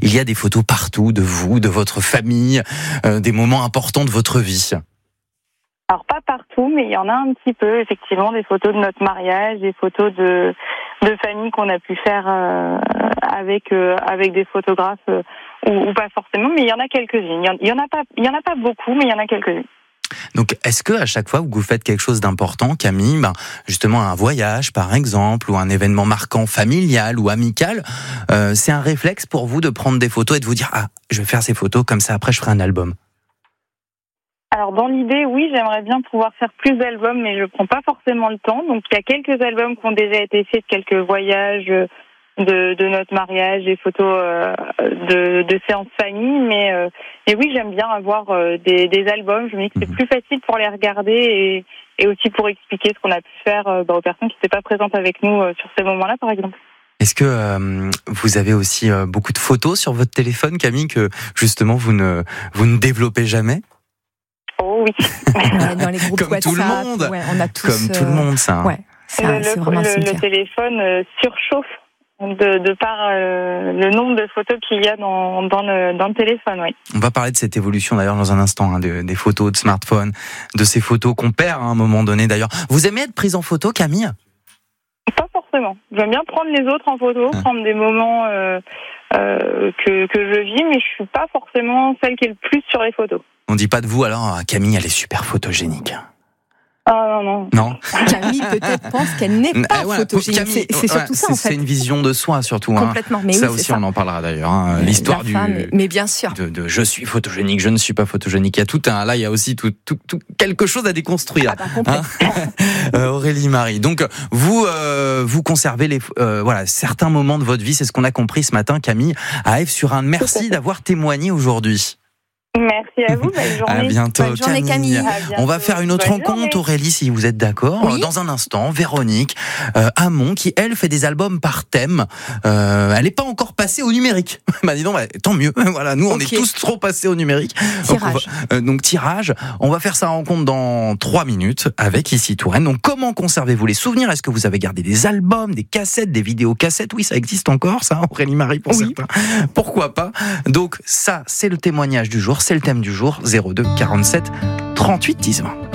il y a des photos partout de vous, de votre famille, des moments importants de votre vie. Alors pas partout, mais il y en a un petit peu, effectivement, des photos de notre mariage, des photos de famille qu'on a pu faire avec des photographes ou pas forcément, mais il y en a quelques-unes. Il y en a pas beaucoup, mais il y en a quelques-unes. Donc, est-ce que à chaque fois que vous faites quelque chose d'important, Camille, justement un voyage par exemple, ou un événement marquant familial ou amical, c'est un réflexe pour vous de prendre des photos et de vous dire je vais faire ces photos comme ça après je ferai un album? Alors dans l'idée, oui, j'aimerais bien pouvoir faire plus d'albums, mais je prends pas forcément le temps. Donc il y a quelques albums qui ont déjà été faits, quelques voyages de notre mariage, des photos de séances famille, mais oui, j'aime bien avoir des albums. Je me dis que c'est plus facile pour les regarder et aussi pour expliquer ce qu'on a pu faire aux personnes qui n'étaient pas présentes avec nous sur ces moments-là, par exemple. Est-ce que vous avez aussi beaucoup de photos sur votre téléphone, Camille, que justement vous ne développez jamais? Oh oui. Dans les groupes comme WhatsApp, tout le monde. Ouais, on a tous, comme tout le monde, ça. Ouais, c'est vraiment le téléphone surchauffe de par le nombre de photos qu'il y a dans le téléphone, oui. On va parler de cette évolution d'ailleurs dans un instant, des photos de smartphone, de ces photos qu'on perd à un moment donné d'ailleurs. Vous aimez être prise en photo, Camille? Pas forcément. J'aime bien prendre les autres en photo, prendre des moments que je vis, mais je suis pas forcément celle qui est le plus sur les photos. On dit pas de vous alors, Camille, elle est super photogénique. Ah non. Non. Camille peut-être pense qu'elle n'est pas photogénique. Camille, c'est surtout ça en fait. C'est une vision de soi surtout. Complètement. Mais ça oui, aussi c'est ça. On en parlera d'ailleurs. L'histoire mais bien sûr. De je suis photogénique, je ne suis pas photogénique. Il y a tout là il y a aussi tout quelque chose à déconstruire. Aurélie Marie. Donc vous conservez certains moments de votre vie. C'est ce qu'on a compris ce matin, Camille. À Ève sur Indre. Merci d'avoir témoigné aujourd'hui. Merci à vous, belle journée. À bientôt, bonne journée, Camille. On va faire une autre rencontre, Aurélie, si vous êtes d'accord. Oui. Dans un instant, Véronique Hamon, qui elle fait des albums par thème. Elle n'est pas encore passée au numérique. Bah dis donc, tant mieux. Voilà, nous on est tous trop passés au numérique. Tirage. Donc tirage. On va faire sa rencontre dans 3 minutes avec Ici Touraine. Donc comment conservez-vous les souvenirs? Est-ce que vous avez gardé des albums, des cassettes, des vidéocassettes? Oui, ça existe encore, ça, Aurélie Marie, pour certains. Pourquoi pas? Donc ça, c'est le témoignage du jour. C'est le thème du jour, 02 47 38 10 20.